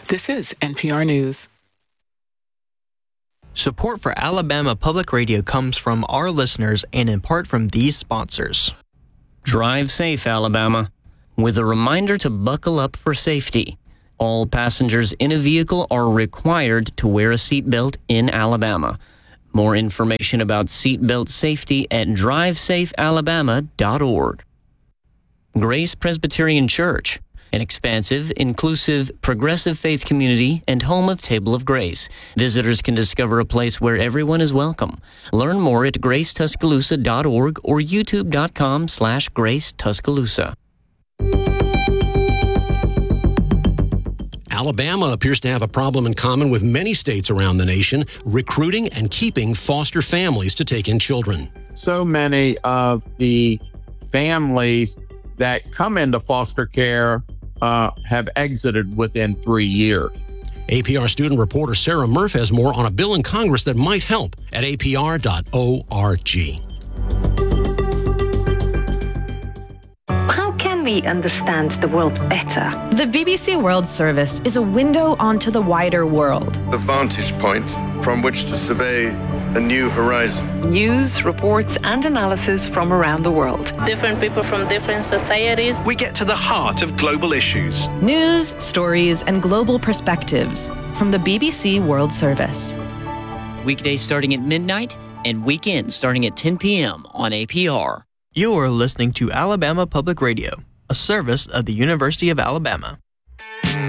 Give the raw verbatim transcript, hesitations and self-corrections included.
This is N P R News. Support for Alabama Public Radio comes from our listeners and in part from these sponsors. Drive safe, Alabama. With a reminder to buckle up for safety. All passengers in a vehicle are required to wear a seatbelt in Alabama. More information about seatbelt safety at drive safe alabama dot org. Grace Presbyterian Church, an expansive, inclusive, progressive faith community and home of Table of Grace. Visitors can discover a place where everyone is welcome. Learn more at grace tuscaloosa dot org or youtube dot com slash grace tuscaloosa. Alabama appears to have a problem in common with many states around the nation, recruiting and keeping foster families to take in children. So many of the families that come into foster care uh, have exited within three years. A P R student reporter Sarah Murph has more on a bill in Congress that might help at a p r dot org. How can we understand the world better? The B B C World Service is a window onto the wider world. A vantage point from which to survey a new horizon. News, reports, and analysis from around the world. Different people from different societies. We get to the heart of global issues. News, stories, and global perspectives from the B B C World Service. Weekdays starting at midnight and weekends starting at ten p.m. on A P R. You are listening to Alabama Public Radio, a service of the University of Alabama.